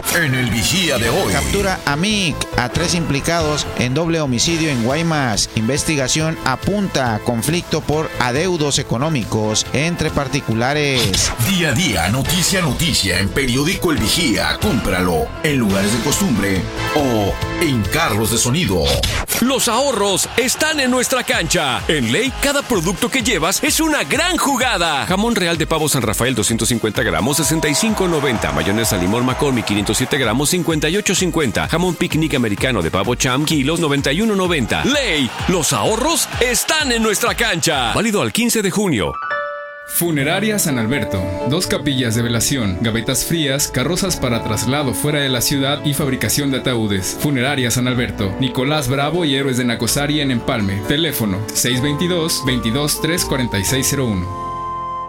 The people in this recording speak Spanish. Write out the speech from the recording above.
En el Vigía de hoy. Captura a MIC a 3 implicados en doble homicidio en Guaymas. Investigación apunta a conflicto por adeudos económicos entre particulares. Día a día, noticia a noticia en Periódico El Vigía. Cómpralo en lugares de costumbre o en carros de sonido. Los ahorros están en nuestra cancha. En Ley, cada producto que llevas es una gran jugada. Jamón real de pavo San Rafael 250 gramos, 65.90. Mayonesa limón McCormick 507 gramos, 58.50. Jamón picnic americano de pavo Cham, kilos 91.90. Ley, los ahorros están en nuestra cancha. Válido al 15 de junio. Funeraria San Alberto. 2 capillas de velación, gavetas frías, carrozas para traslado fuera de la ciudad y fabricación de ataúdes. Funeraria San Alberto. Nicolás Bravo y Héroes de Nacosari en Empalme. Teléfono 622-22-34601.